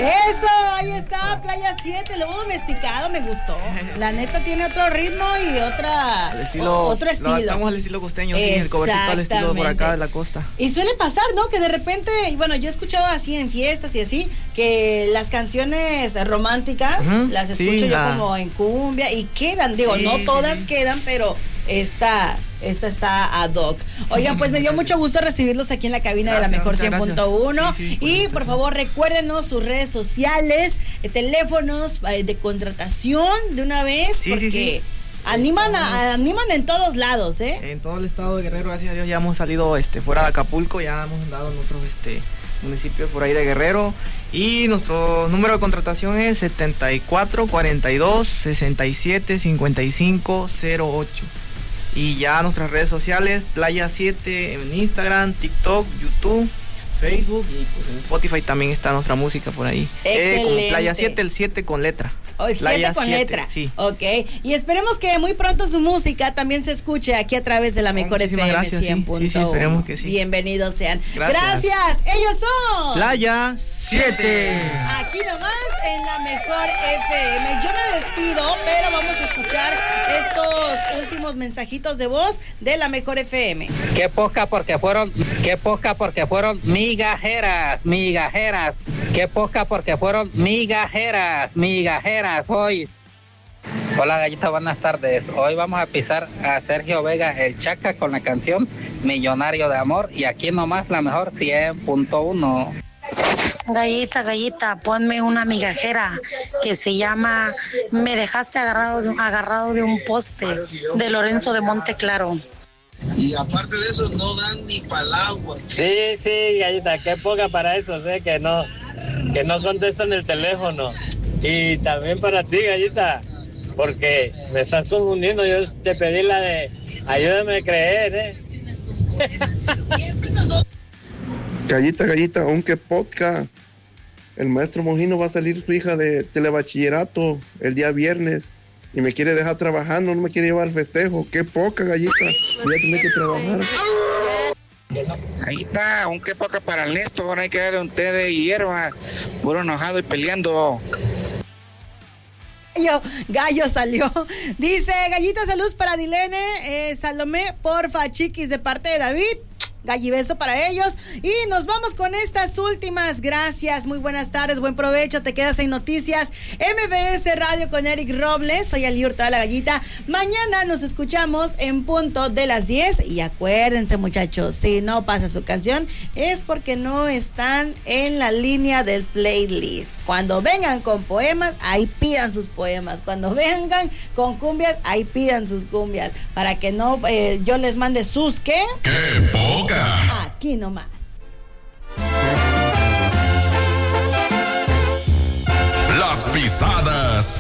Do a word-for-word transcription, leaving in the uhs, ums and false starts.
Eso, ahí está, Playa siete, lo hemos domesticado, me gustó. La neta tiene otro ritmo y otra, al estilo, otro estilo. Lo adaptamos al estilo costeño, sí, el covercito al estilo por acá de la costa. Y suele pasar, ¿no? Que de repente, bueno, yo he escuchado así en fiestas y así, que las canciones románticas uh-huh, las escucho sí, yo ah. como en cumbia y quedan, digo, sí, no todas sí. quedan, pero esta, esta está ad hoc. Oigan, pues me dio mucho gusto recibirlos aquí en la cabina gracias, de la Mejor cien punto uno. Sí, sí, por y por favor, recuérdenos sus redes sociales, eh, teléfonos eh, de contratación de una vez, sí, porque sí, sí. Animan, a, animan en todos lados, ¿eh? En todo el estado de Guerrero, gracias a Dios, ya hemos salido este, fuera de Acapulco, ya hemos andado en otros este, municipios por ahí de Guerrero. Y nuestro número de contratación es setenta y cuatro cuarenta y dos sesenta y siete cincuenta y cinco cero ocho. Y ya nuestras redes sociales, Playa siete en Instagram, TikTok, YouTube, Facebook y pues en Spotify también está nuestra música por ahí. Excelente. Eh, con Playa siete, el siete con letra. Oh, siete con siete, letra. Sí. Ok. Y esperemos que muy pronto su música también se escuche aquí a través de la Mejor F M gracias, cien punto uno. Sí, sí, esperemos que sí. Bienvenidos sean. Gracias. Gracias. Ellos son Playa siete. Aquí nomás en la Mejor F M. Yo me despido, pero vamos a escuchar estos últimos mensajitos de voz de la Mejor F M. Qué poca porque fueron, qué poca porque fueron migajeras, migajeras. Qué poca porque fueron migajeras, migajeras hoy. Hola Gallita, buenas tardes. Hoy vamos a pisar a Sergio Vega, el Chaca, con la canción Millonario de Amor. Y aquí nomás la Mejor cien punto uno. Gallita, Gallita, ponme una migajera que se llama Me dejaste agarrado, agarrado de un poste, de Lorenzo de Monteclaro. Y aparte de eso, no dan ni palagua. Sí, sí, Gallita, qué poca para eso, sé que no, que no contestan el teléfono. Y también para ti, Gallita, porque me estás confundiendo. Yo te pedí la de ayúdame a creer, ¿eh? Gallita, Gallita, aunque podcast. El maestro Mojino va a salir su hija de telebachillerato el día viernes y me quiere dejar trabajando, no me quiere llevar al festejo. Qué poca, Gallita. Voy a tener que trabajar. Ahí está, aunque poca para el Néstor. Ahora hay que darle un té de hierba, puro enojado y peleando. Gallo, gallo salió. Dice, Gallita, salud para Dilene, eh, Salomé, porfa, chiquis, de parte de David. Gallibeso para ellos. Y nos vamos con estas últimas. Gracias, muy buenas tardes, buen provecho. Te quedas en Noticias M B S Radio con Eric Robles. Soy Ali Hurtado, la Gallita. Mañana nos escuchamos en punto de las diez. Y acuérdense, muchachos, si no pasa su canción es porque no están en la línea del playlist. Cuando vengan con poemas, ahí pidan sus poemas. Cuando vengan con cumbias, ahí pidan sus cumbias. Para que no eh, yo les mande sus ¿qué? ¡Qué poca! Aquí nomás.